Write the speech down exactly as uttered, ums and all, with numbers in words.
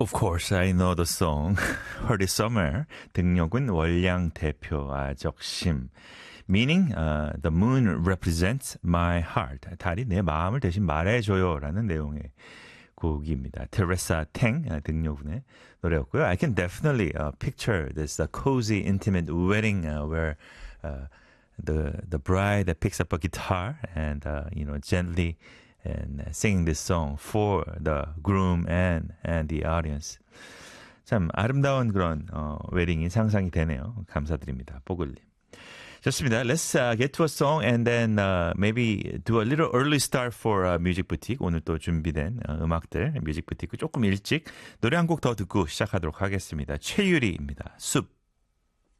Of course, I know the song. Heard it somewhere. 등력은 월량 대표 아적심. Meaning, uh, the moon represents my heart. 달이 내 마음을 대신 말해줘요. 라는 내용의 곡입니다. 테레사 탱 등려군의 노래였고요. I can definitely uh, picture this uh, cozy, intimate wedding uh, where uh, the the bride picks up a guitar and uh, you know gently and singing this song for the groom and and the audience. 참 아름다운 그런 어, 웨딩이 상상이 되네요. 감사드립니다. 뽀글님. 좋습니다. Let's uh, get to a song and then uh, maybe do a little early start for uh, 뮤직 부틱. 오늘 또 준비된 uh, 음악들 뮤직 부틱 조금 일찍 노래 한 곡 더 듣고 시작하도록 하겠습니다. 최유리입니다. 숲.